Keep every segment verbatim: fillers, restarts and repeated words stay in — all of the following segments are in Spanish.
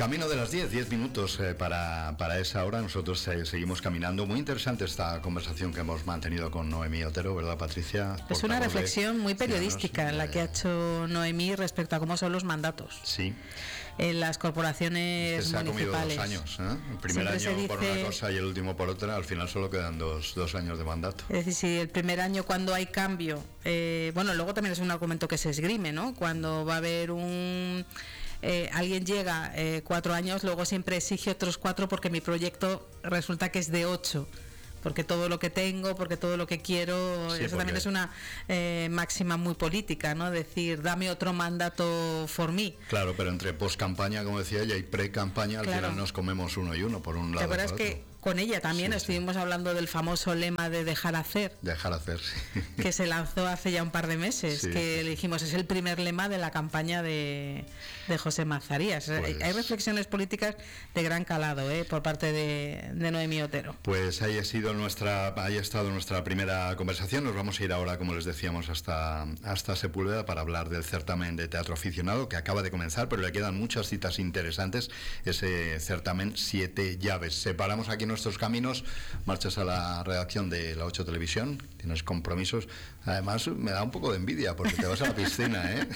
Camino de las diez, diez minutos eh, para, para esa hora. Nosotros eh, seguimos caminando. Muy interesante esta conversación que hemos mantenido con Noemí Otero, ¿verdad, Patricia? Es una reflexión muy periodística Ciudadanos, la que ha hecho Noemí respecto a cómo son los mandatos. Sí. En las corporaciones se municipales. Ha comido dos años, ¿eh? El primer Siempre año dice, por una cosa y el último por otra. Al final solo quedan dos, dos años de mandato. Es decir, si el primer año cuando hay cambio, eh, bueno, luego también es un argumento que se esgrime, ¿no? Cuando va a haber un... Eh, alguien llega eh, cuatro años, luego siempre exige otros cuatro porque mi proyecto resulta que es de ocho. Porque todo lo que tengo, porque todo lo que quiero, sí, eso también es una eh, máxima muy política, ¿no? Decir, dame otro mandato por mí. Claro, pero entre post-campaña, como decía ella, y pre-campaña, al claro. final nos comemos uno y uno, por un lado. ¿Te acuerdas que con ella también sí, estuvimos sí. hablando del famoso lema de dejar hacer? Dejar hacer, sí. Que se lanzó hace ya un par de meses, sí, que sí. le dijimos, es el primer lema de la campaña de, de José Mazarías. Pues, hay, hay reflexiones políticas de gran calado, ¿eh? Por parte de, de Noemí Otero. Pues ahí ha sido nuestra, ahí ha estado nuestra primera conversación. Nos vamos a ir ahora, como les decíamos, hasta, hasta Sepúlveda para hablar del certamen de teatro aficionado que acaba de comenzar, pero le quedan muchas citas interesantes. Ese certamen Siete Llaves. Separamos aquí nuestros caminos, marchas a la redacción de La ocho Televisión, tienes compromisos. Además, me da un poco de envidia porque te vas a la piscina, ¿eh?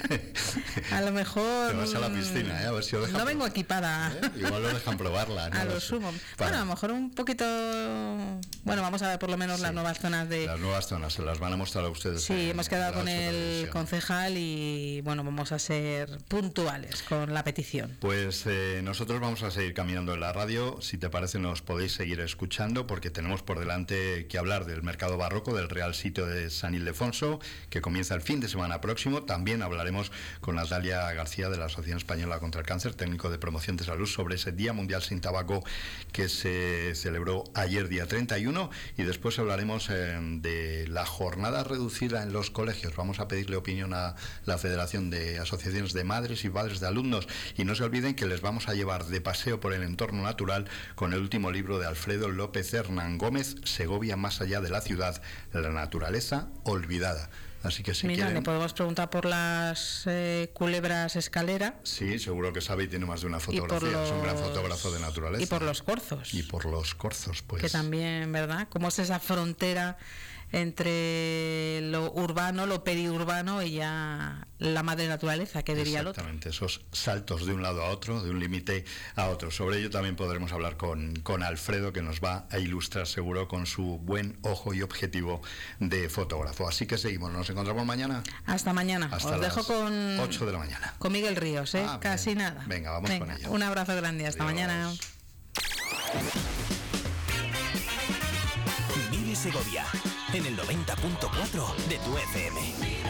A lo mejor... Te vas a la piscina, ¿eh? A ver si lo dejan. No vengo equipada. ¿Eh? Igual lo dejan probarla, ¿no? A lo sumo. Para... Bueno, a lo mejor un poquito... Bueno, vamos a ver por lo menos sí, las nuevas zonas de... Las nuevas zonas, se las van a mostrar a ustedes. Sí, en, hemos quedado con el concejal y, bueno, vamos a ser puntuales con la petición. Pues eh, nosotros vamos a seguir caminando en la radio. Si te parece, nos podéis seguir escuchando porque tenemos por delante que hablar del mercado barroco, del Real Sitio de San Ildefonso, que comienza el fin de semana próximo. También hablaremos con Natalia García de la Asociación Española contra el Cáncer, técnico de promoción de salud, sobre ese Día Mundial sin Tabaco que se celebró ayer, día treinta y uno, y después hablaremos eh, de la jornada reducida en los colegios. Vamos a pedirle opinión a la Federación de Asociaciones de Madres y Padres de Alumnos, y no se olviden que les vamos a llevar de paseo por el entorno natural con el último libro de Alfredo López Hernán Gómez, Segovia más allá de la ciudad, la naturaleza olvidada. Así que si Mira, quieren... le podemos preguntar por las eh, culebras escalera. Sí, seguro que sabe y tiene más de una fotografía. Los... Es un gran fotógrafo de naturaleza. Y por los corzos. Y por los corzos, pues. Que también, ¿verdad? ¿Cómo es esa frontera entre lo urbano, lo periurbano y ya la madre naturaleza, que diría el otro? Exactamente, esos saltos de un lado a otro, de un límite a otro. Sobre ello también podremos hablar con, con Alfredo, que nos va a ilustrar seguro con su buen ojo y objetivo de fotógrafo. Así que seguimos, nos encontramos mañana. Hasta mañana. Hasta Os dejo con ocho de la mañana. Con Miguel Ríos, ¿eh? Ah, Casi bien. nada. Venga, vamos Venga, con ello. Un abrazo grande, hasta Adiós. mañana. Vive Segovia en el noventa punto cuatro de tu F M.